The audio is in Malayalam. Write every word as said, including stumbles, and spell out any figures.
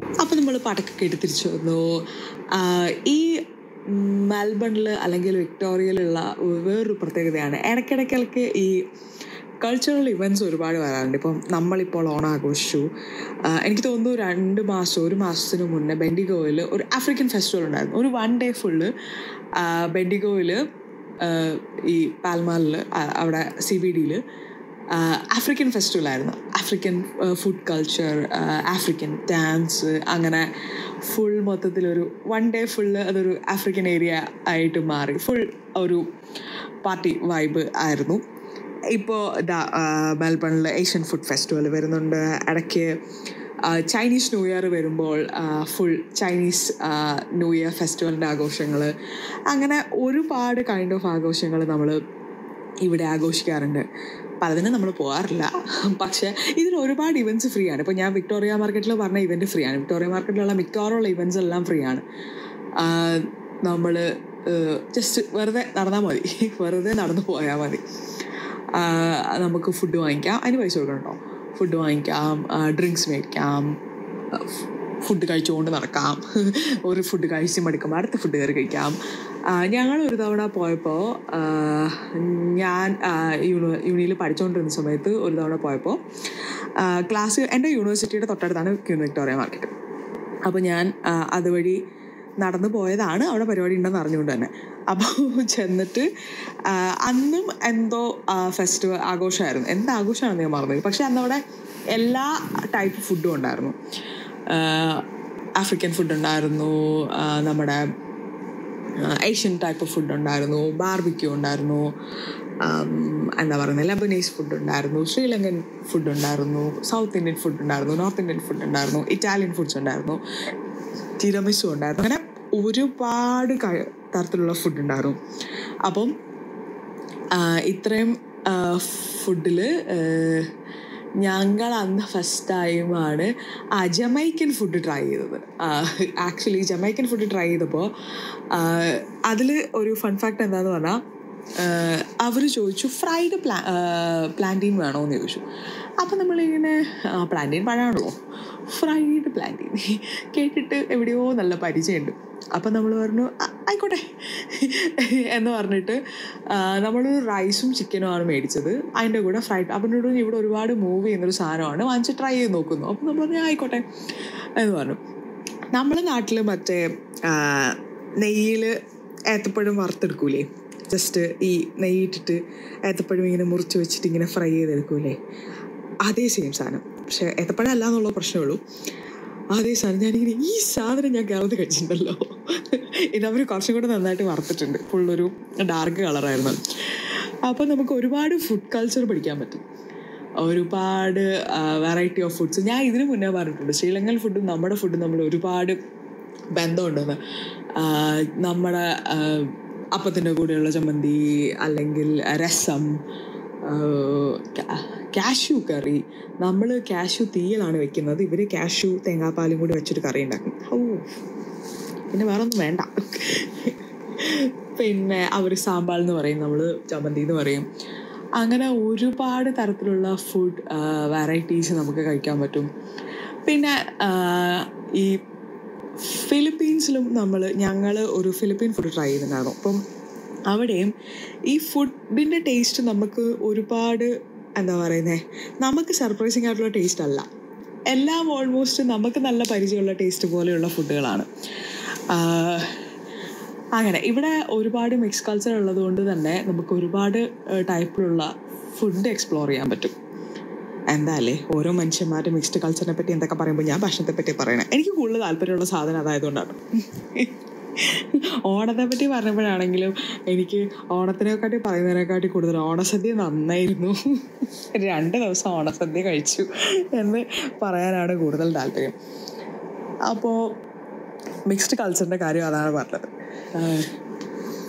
അപ്പോൾ നമ്മൾ പാട്ടൊക്കെ കേട്ട് തിരിച്ചു വന്നു. ഈ മെൽബണിൽ അല്ലെങ്കിൽ വിക്ടോറിയയിലുള്ള വേറൊരു പ്രത്യേകതയാണ്, ഇടയ്ക്കിടയ്ക്കിടയ്ക്ക് ഈ കൾച്ചറൽ ഇവൻറ്റ്സ് ഒരുപാട് വരാറുണ്ട്. ഇപ്പം നമ്മളിപ്പോൾ ഓണം ആഘോഷിച്ചു. എനിക്ക് തോന്നുന്നു രണ്ട് മാസം ഒരു മാസത്തിന് മുന്നേ ബെൻഡിഗോയിൽ ഒരു ആഫ്രിക്കൻ ഫെസ്റ്റിവൽ ഉണ്ടായിരുന്നു. ഒരു വൺ ഡേ ഫുള്ള് ബെൻഡിഗോയിൽ ഈ പാൽമാലിൽ അവിടെ സി ബി ഡിയിൽ African ഫെസ്റ്റിവലായിരുന്നു. African food culture, African dance, അങ്ങനെ ഫുൾ മൊത്തത്തിലൊരു വൺ ഡേ ഫുള്ള് അതൊരു ആഫ്രിക്കൻ ഏരിയ ആയിട്ട് മാറി. ഫുൾ ഒരു പാർട്ടി വൈബ് ആയിരുന്നു. ഇപ്പോൾ ഇതാ മെൽബണിൽ ഏഷ്യൻ ഫുഡ് ഫെസ്റ്റിവൽ വരുന്നുണ്ട്. ഇടയ്ക്ക് ചൈനീസ് ന്യൂ ഇയർ വരുമ്പോൾ ഫുൾ ചൈനീസ് ന്യൂ ഇയർ ഫെസ്റ്റിവലിൻ്റെ ആഘോഷങ്ങൾ, അങ്ങനെ ഒരുപാട് കൈൻഡ് ഓഫ് ആഘോഷങ്ങൾ നമ്മൾ ഇവിടെ ആഘോഷിക്കാറുണ്ട്. പലതിനും നമ്മൾ പോകാറില്ല, പക്ഷേ ഇതിൽ ഒരുപാട് ഇവൻറ്റ്സ് ഫ്രീ ആണ്. ഇപ്പോൾ ഞാൻ വിക്ടോറിയ മാർക്കറ്റിൽ പറഞ്ഞ ഇവൻറ്റ് ഫ്രീ ആണ്. വിക്ടോറിയ മാർക്കറ്റിലുള്ള മിക്കവാറുള്ള ഇവൻറ്റ്സ് എല്ലാം ഫ്രീ ആണ്. നമ്മൾ ജസ്റ്റ് വെറുതെ നടന്നാൽ മതി, വെറുതെ നടന്നു പോയാൽ മതി. നമുക്ക് ഫുഡ് വാങ്ങിക്കാം, അതിന് പൈസ കൊടുക്കണോ? ഫുഡ് വാങ്ങിക്കാം, ഡ്രിങ്ക്സ് മേടിക്കാം, ഫുഡ് കഴിച്ചുകൊണ്ട് നടക്കാം. ഒരു ഫുഡ് കഴിച്ച് മടുക്കുമ്പോൾ അടുത്ത ഫുഡ് കയറി കഴിക്കാം. ഞങ്ങൾ ഒരു തവണ പോയപ്പോൾ, ഞാൻ യൂണി യൂണിയിൽ പഠിച്ചുകൊണ്ടിരുന്ന സമയത്ത് ഒരു തവണ പോയപ്പോൾ ക്ലാസ് എൻ്റെ യൂണിവേഴ്സിറ്റിയുടെ തൊട്ടടുത്താണ് ക്യൂൻ വിക്ടോറിയ മാർക്കറ്റ്. അപ്പോൾ ഞാൻ അതുവഴി നടന്നു പോയതാണ്, അവിടെ പരിപാടി ഉണ്ടെന്ന് അറിഞ്ഞുകൊണ്ട് തന്നെ. അപ്പോൾ ചെന്നിട്ട് അന്നും എന്തോ ഫെസ്റ്റിവൽ ആഘോഷമായിരുന്നു, എന്താ ആഘോഷമാണെന്ന് ഞാൻ മറന്നു. പക്ഷേ അന്നവിടെ എല്ലാ ടൈപ്പ് ഫുഡും ഉണ്ടായിരുന്നു. ആഫ്രിക്കൻ ഫുഡ് ഉണ്ടായിരുന്നു, നമ്മുടെ ഏഷ്യൻ ടൈപ്പ് ഓഫ് ഫുഡ് ഉണ്ടായിരുന്നു, ബാർബിക്യൂ ഉണ്ടായിരുന്നു, എന്താ പറയുന്നത് ലെബനീസ് ഫുഡ് ഉണ്ടായിരുന്നു, ശ്രീലങ്കൻ ഫുഡ് ഉണ്ടായിരുന്നു, സൗത്ത് ഇന്ത്യൻ ഫുഡ് ഉണ്ടായിരുന്നു, നോർത്ത് ഇന്ത്യൻ ഫുഡ് ഉണ്ടായിരുന്നു, ഇറ്റാലിയൻ ഫുഡ്സ് ഉണ്ടായിരുന്നു, തിരമിസു ഉണ്ടായിരുന്നു. അങ്ങനെ ഒരുപാട് തരത്തിലുള്ള ഫുഡ് ഉണ്ടായിരുന്നു. അപ്പം ഇത്രയും ഫുഡിൽ ഞങ്ങൾ അന്ന് ഫസ്റ്റ് ടൈമാണ് ആ ജമൈക്കൻ ഫുഡ് ട്രൈ ചെയ്തത്. ആക്ച്വലി ജമൈക്കൻ ഫുഡ് ട്രൈ ചെയ്തപ്പോൾ അതിൽ ഒരു ഫൺ ഫാക്ട് എന്താണെന്ന് പറഞ്ഞാൽ, അവർ ചോദിച്ചു ഫ്രൈഡ് പ്ലാ പ്ലാന്റീൻ വേണോ എന്ന് ചോദിച്ചു. അപ്പം നമ്മളിങ്ങനെ പ്ലാന്റീൻ പഴമാണല്ലോ, ഫ്രൈഡ് പ്ലാന്റീൻ കേട്ടിട്ട് എവിടെയോ നല്ല പരിചയമുണ്ട്. അപ്പം നമ്മൾ പറഞ്ഞു ആയിക്കോട്ടെ എന്ന് പറഞ്ഞിട്ട് നമ്മൾ റൈസും ചിക്കനുമാണ് മേടിച്ചത്. അതിൻ്റെ കൂടെ ഫ്രൈഡ്. അപ്പം എന്നോട് ഇവിടെ ഒരുപാട് മൂവ് ചെയ്യുന്നൊരു സാധനമാണ്, വാങ്ങിച്ച് ട്രൈ ചെയ്ത് നോക്കുന്നു. അപ്പം നമ്മൾ പറഞ്ഞു ആയിക്കോട്ടെ എന്ന് പറഞ്ഞു. നമ്മുടെ നാട്ടിൽ മറ്റേ നെയ്യിൽ ഏത്തപ്പഴം വറുത്തെടുക്കൂലേ, ജസ്റ്റ് ഈ നെയ്യിട്ടിട്ട് ഏത്തപ്പഴം ഇങ്ങനെ മുറിച്ച് വെച്ചിട്ട് ഇങ്ങനെ ഫ്രൈ ചെയ്തെടുക്കൂലേ, അതേ സെയിം സാധനം. പക്ഷേ ഏത്തപ്പഴം അല്ല എന്നുള്ള പ്രശ്നമേ ഉള്ളൂ. അതേ സാധനം ഞാനിങ്ങനെ ഈ സാധനം ഞാൻ കേരളത്തിൽ കഴിച്ചിട്ടുണ്ടല്ലോ, ഇതവർ കുറച്ചും കൂടെ നന്നായിട്ട് വറുത്തിട്ടുണ്ട്, ഫുള്ളൊരു ഡാർക്ക് കളറായിരുന്നു. അപ്പോൾ നമുക്ക് ഒരുപാട് ഫുഡ് കൾച്ചർ പഠിക്കാൻ പറ്റും, ഒരുപാട് വെറൈറ്റി ഓഫ് ഫുഡ്സ്. ഞാൻ ഇതിനു മുന്നേ പറഞ്ഞിട്ടുണ്ട്, ശ്രീലങ്കൻ ഫുഡും നമ്മുടെ ഫുഡും നമ്മൾ ഒരുപാട് ബന്ധമുണ്ടെന്ന്. നമ്മുടെ അപ്പത്തിൻ്റെ കൂടെയുള്ള ചമ്മന്തി, അല്ലെങ്കിൽ രസം, കാഷ്യൂ കറി. നമ്മൾ കാഷ്യൂ തീയലാണ് വെക്കുന്നത്, ഇവർ കാഷ്യൂ തേങ്ങാപ്പാലും കൂടി വെച്ചൊരു കറി ഉണ്ടാക്കും. ഓ പിന്നെ വേറെ ഒന്നും വേണ്ട. പിന്നെ അവർ സാമ്പാർ എന്ന് പറയും, നമ്മൾ ചമ്മന്തി എന്ന് പറയും. അങ്ങനെ ഒരുപാട് തരത്തിലുള്ള ഫുഡ് വെറൈറ്റീസ് നമുക്ക് കഴിക്കാൻ പറ്റും. പിന്നെ ഈ ഫിലിപ്പീൻസിലും നമ്മൾ ഞങ്ങൾ ഒരു ഫിലിപ്പീൻ ഫുഡ് ട്രൈ ചെയ്തിട്ടുണ്ടായിരുന്നു. അപ്പം അവിടെയും ഈ ഫുഡിൻ്റെ ടേസ്റ്റ് നമുക്ക് ഒരുപാട് എന്താ പറയുന്നത്, നമുക്ക് സർപ്രൈസിങ് ആയിട്ടുള്ള ടേസ്റ്റ് അല്ല, എല്ലാം ഓൾമോസ്റ്റ് നമുക്ക് നല്ല പരിചയമുള്ള ടേസ്റ്റ് പോലെയുള്ള ഫുഡുകളാണ്. അങ്ങനെ ഇവിടെ ഒരുപാട് മിക്സ് കൾച്ചർ ഉള്ളത് കൊണ്ട് തന്നെ നമുക്ക് ഒരുപാട് ടൈപ്പിലുള്ള ഫുഡ് എക്സ്പ്ലോർ ചെയ്യാൻ പറ്റും. എന്തായാലേ ഓരോ മനുഷ്യന്മാരുടെ മിക്സ്ഡ് കൾച്ചറിനെ പറ്റി എന്തൊക്കെ പറയുമ്പോൾ ഞാൻ ഭക്ഷണത്തെ പറ്റി പറയണേ. എനിക്ക് കൂടുതൽ താല്പര്യമുള്ള സാധനം അതായതുകൊണ്ടാണ്. ഓണത്തെ പറ്റി പറഞ്ഞപ്പോഴാണെങ്കിലും എനിക്ക് ഓണത്തിനെക്കാട്ടി പറയുന്നതിനെക്കാട്ടി കൂടുതൽ ഓണസദ്യ നന്നായിരുന്നു, രണ്ട് ദിവസം ഓണസദ്യ കഴിച്ചു എന്ന് പറയാനാണ് കൂടുതൽ താല്പര്യം. അപ്പോൾ മിക്സ്ഡ് കൾച്ചറിൻ്റെ കാര്യം അതാണ് പറഞ്ഞത്.